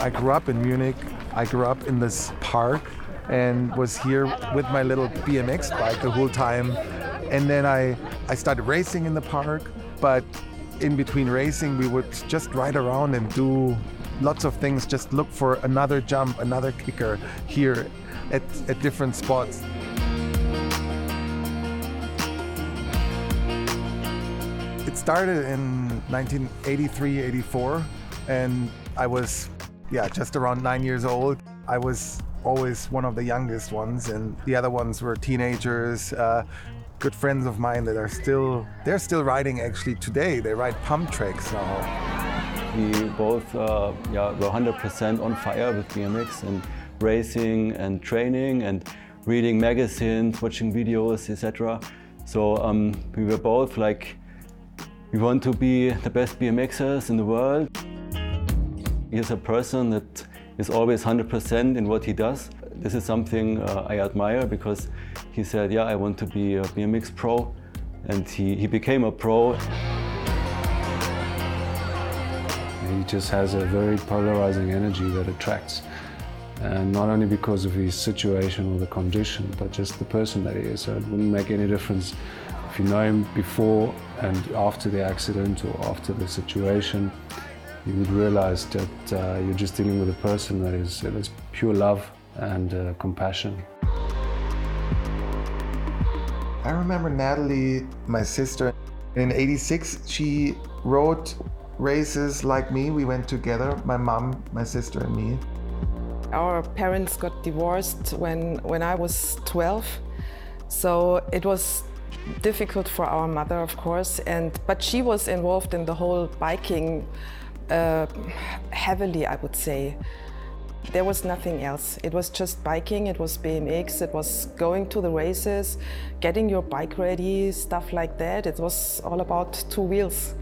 I grew up in Munich. I grew up in this park and was here with my little BMX bike the whole time. And then I started racing in the park, but in between racing, we would just ride around and do lots of things, just look for another jump, another kicker here at different spots. It started in 1983, 84, and I was just around 9 years old. I was always one of the youngest ones, and the other ones were teenagers, good friends of mine that they're still riding actually today. They ride pump tracks now. We both were 100% on fire with BMX and racing and training and reading magazines, watching videos, etc. So we were both like, we want to be the best BMXers in the world. He's a person that is always 100% in what he does. This is something I admire, because he said, I want to be a BMX pro, and he became a pro. He just has a very polarizing energy that attracts, and not only because of his situation or the condition, but just the person that he is. So it wouldn't make any difference if you know him before and after the accident or after the situation. You would realize that you're just dealing with a person that is pure love and compassion. I remember Natalie, my sister, in '86, she rode races like me. We went together, my mom, my sister and me. Our parents got divorced when I was 12, so it was difficult for our mother, of course, but she was involved in the whole biking heavily, I would say. There was nothing else. It was just biking, it was BMX, it was going to the races, getting your bike ready, stuff like that. It was all about two wheels.